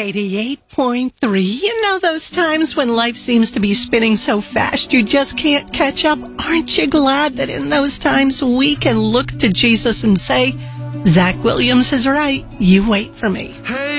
88.3. You know those times when life seems to be spinning so fast you just can't catch up? Aren't you glad that in those times we can look to Jesus and say, Zach Williams is right. You wait for me. Hey.